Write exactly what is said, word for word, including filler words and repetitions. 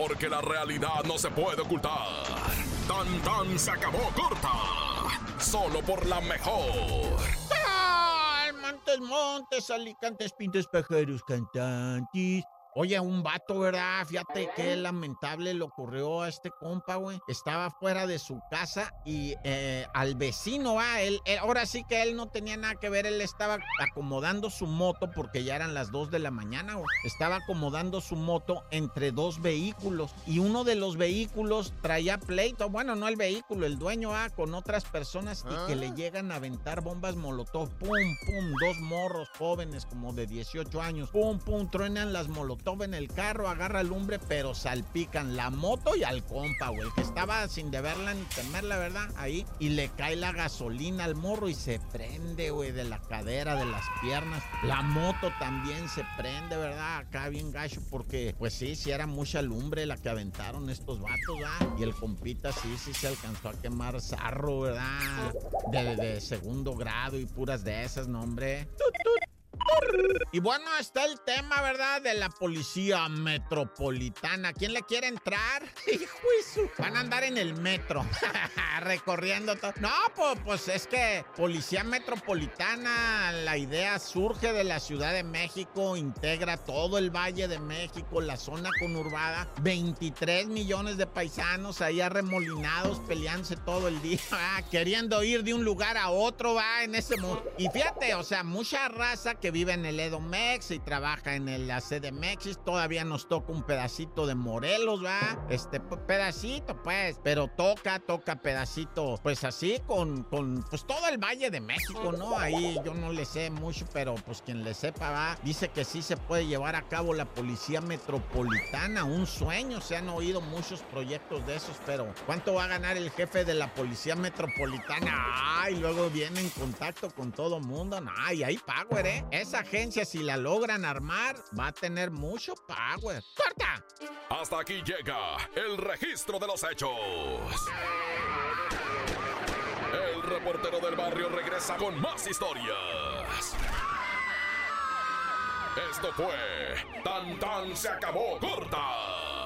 porque la realidad no se puede ocultar. Tan tan se acabó corta. Solo por la mejor. ¡Ah! Montes, montes, alicantes, pintos, pájaros, cantantes. Oye, un vato, ¿verdad? Fíjate qué lamentable le ocurrió a este compa, güey. Estaba fuera de su casa y eh, al vecino, ah, él, él, ahora sí que él no tenía nada que ver, él estaba acomodando su moto porque ya eran las dos de la mañana, güey. Estaba acomodando su moto entre dos vehículos y uno de los vehículos traía pleito, bueno, no el vehículo, el dueño, ah, con otras personas y que le llegan a aventar bombas molotov, pum, pum, dos morros jóvenes como de dieciocho años, pum, pum, truenan las molotov en el carro, agarra lumbre, pero salpican la moto y al compa, güey, el que estaba sin deberla ni temerla, ¿verdad? Ahí, y le cae la gasolina al morro y se prende, güey, de la cadera, de las piernas. La moto también se prende, ¿verdad? Acá bien gacho, porque, pues sí, sí era mucha lumbre la que aventaron estos vatos, ¿verdad? Y el compita sí, sí se alcanzó a quemar sarro, ¿verdad? De, de segundo grado y puras de esas, no, hombre. ¡Tut, tut! Y bueno, está el tema, ¿verdad? De la policía metropolitana. ¿Quién le quiere entrar? Van a andar en el metro, recorriendo todo. No, pues, pues es que policía metropolitana, la idea surge de la Ciudad de México, integra todo el Valle de México, la zona conurbada, veintitrés millones de paisanos ahí arremolinados, peleándose todo el día, ¿va? Queriendo ir de un lugar a otro, va, en ese mundo. Y fíjate, o sea, mucha raza que vive en el Edomex y trabaja en el C D M X, todavía nos toca un pedacito de Morelos, ¿va? Este pedacito, pues, pero toca, toca pedacito, pues así, con, con, pues todo el Valle de México, ¿no? Ahí yo no le sé mucho, pero pues quien le sepa, va, dice que sí se puede llevar a cabo la policía metropolitana, un sueño, se han oído muchos proyectos de esos, pero ¿cuánto va a ganar el jefe de la policía metropolitana? Ay, luego viene en contacto con todo mundo, no, y hay power, ¿eh? Esa agencia, si la logran armar, va a tener mucho power. ¡Corta! Hasta aquí llega el registro de los hechos. El reportero del barrio regresa con más historias. Esto fue Tan Tan se acabó corta.